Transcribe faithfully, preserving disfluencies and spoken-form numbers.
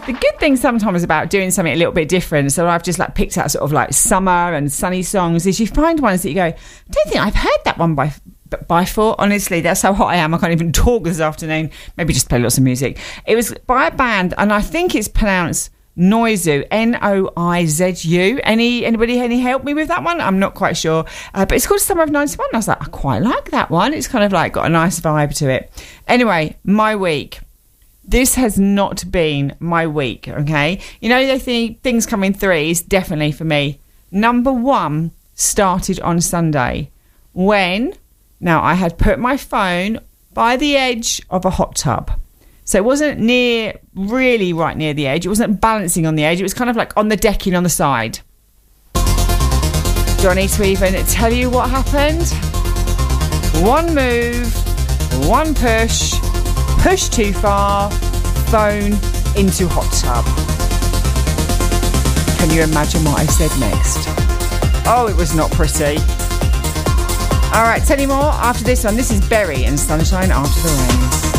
The good thing sometimes about doing something a little bit different, so I've just like picked out sort of like summer and sunny songs, is you find ones that you go, I don't think I've heard that one by by four. Honestly, that's how hot I am. I can't even talk this afternoon. Maybe just play lots of music. It was by a band, and I think it's pronounced Noizu, N O I Z U. Any anybody any help me with that one? I'm not quite sure, uh, but it's called Summer of ninety-one. I was like, I quite like that one. It's kind of like got a nice vibe to it. Anyway, my week. This has not been my week, okay? You know, they think things come in threes, definitely for me. Number one started on Sunday when, now I had put my phone by the edge of a hot tub. So it wasn't near, really right near the edge. It wasn't balancing on the edge. It was kind of like on the decking on the side. Do I need to even tell you what happened? One move, one push, push too far, phone into hot tub. Can you imagine what I said next? Oh, it was not pretty. All right, tell you more after this one. This is Berry and Sunshine After the Rain.